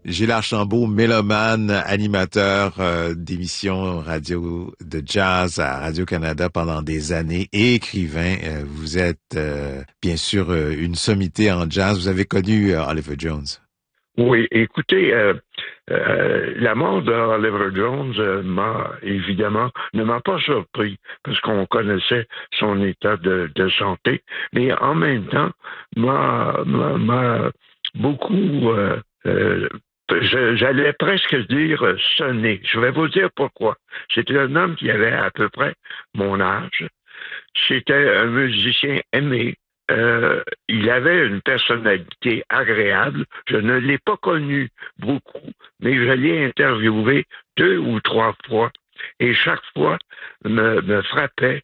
Gilles Archambault, mélomane, animateur d'émissions radio de jazz à Radio-Canada pendant des années et écrivain. Vous êtes bien sûr une sommité en jazz. Vous avez connu Oliver Jones. Oui, écoutez, la mort d'Oliver Jones ne m'a pas surpris parce qu'on connaissait son état de santé, mais en même temps m'a beaucoup j'allais presque dire sonné. Je vais vous dire pourquoi. C'était un homme qui avait à peu près mon âge. C'était un musicien aimé. Il avait une personnalité agréable. Je ne l'ai pas connu beaucoup, mais je l'ai interviewé 2 ou 3 fois. Et chaque fois me frappait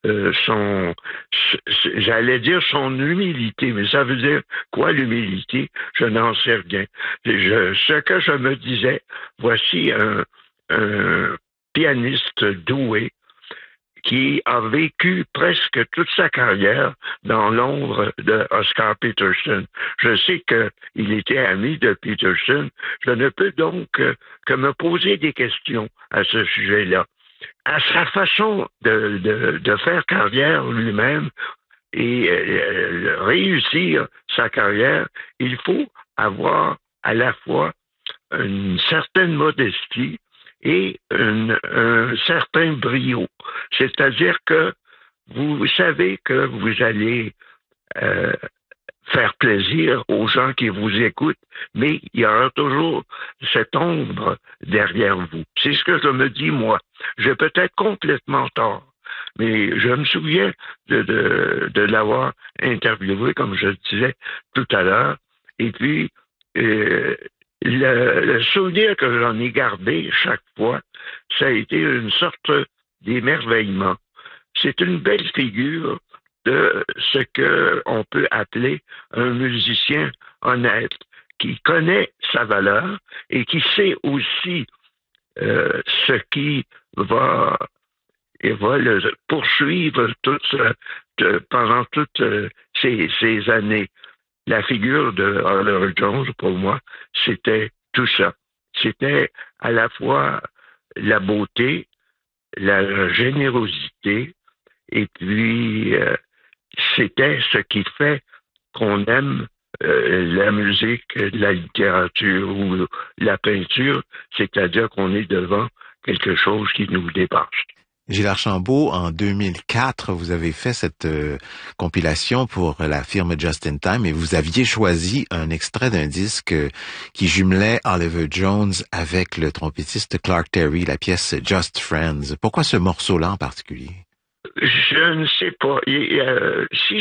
j'allais dire son humilité, mais ça veut dire quoi l'humilité? Je n'en sais rien. Ce que je me disais, voici un pianiste doué qui a vécu presque toute sa carrière dans l'ombre de Oscar Peterson. Je sais qu'il était ami de Peterson. Je ne peux donc que me poser des questions à ce sujet-là. À sa façon de faire carrière lui-même et réussir sa carrière, il faut avoir à la fois une certaine modestie et un certain brio. C'est-à-dire que vous savez que vous allez faire plaisir aux gens qui vous écoutent, mais il y aura toujours cette ombre derrière vous. C'est ce que je me dis, moi. J'ai peut-être complètement tort, mais je me souviens de l'avoir interviewé, comme je le disais tout à l'heure, et puis le souvenir que j'en ai gardé chaque fois, ça a été une sorte d'émerveillement. C'est une belle figure de ce qu'on peut appeler un musicien honnête, qui connaît sa valeur et qui sait aussi ce qui va le poursuivre pendant toutes ces années. La figure de Oliver Jones, pour moi, c'était tout ça. C'était à la fois la beauté, la générosité, et puis c'était ce qui fait qu'on aime la musique, la littérature ou la peinture, c'est-à-dire qu'on est devant quelque chose qui nous dépasse. Gilles Archambault, en 2004, vous avez fait cette compilation pour la firme Just in Time et vous aviez choisi un extrait d'un disque qui jumelait Oliver Jones avec le trompettiste Clark Terry, la pièce Just Friends. Pourquoi ce morceau-là en particulier? Je ne sais pas. Si